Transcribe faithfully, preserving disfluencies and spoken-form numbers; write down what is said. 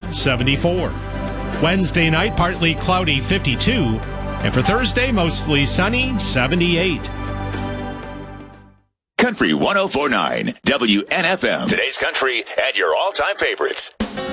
seventy-four. Wednesday night, partly cloudy, fifty-two. And for Thursday, mostly sunny, seventy-eight. Country one oh four point nine, W N F M. Today's country and your all-time favorites.